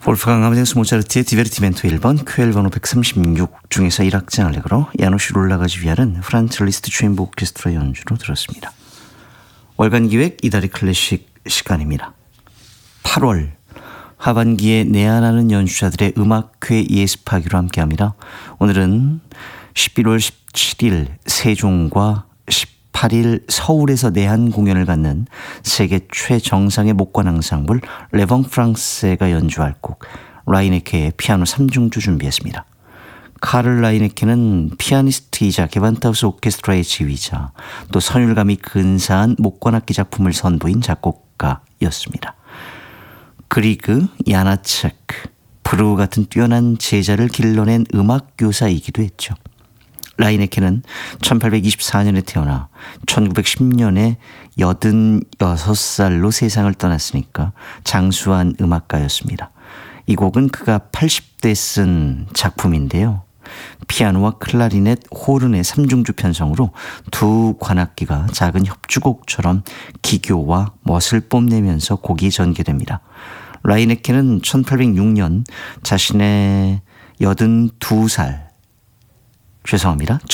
볼프강 아마데우스 모차르트의 디베르티멘토 1번 q1번호 136 중에서 1악장 알레그로 야노시 룰라가지 위아른 프란츠 리스트 주인부 오케스트라 연주로 들었습니다. 월간 기획 이달의 클래식 시간입니다. 8월 하반기에 내한하는 연주자들의 음악회 예습하기로 함께합니다. 오늘은 11월 17일 세종과 18일 서울에서 내한 공연을 갖는 세계 최정상의 목관 앙상블 레봉 프랑세가 연주할 곡 라이네케의 피아노 3중주 준비했습니다. 카를 라이네케는 피아니스트이자 게반트하우스 오케스트라의 지휘자, 또 선율감이 근사한 목관악기 작품을 선보인 작곡가였습니다. 그리그, 야나체크, 브루 같은 뛰어난 제자를 길러낸 음악교사이기도 했죠. 라이네케는 1824년에 태어나 1910년에 86살로 세상을 떠났으니까 장수한 음악가였습니다. 이 곡은 그가 80대 쓴 작품인데요. 피아노와 클라리넷, 호른의 3중주 편성으로 두 관악기가 작은 협주곡처럼 기교와 멋을 뽐내면서 곡이 전개됩니다. 라이네케는 1806년 자신의 82살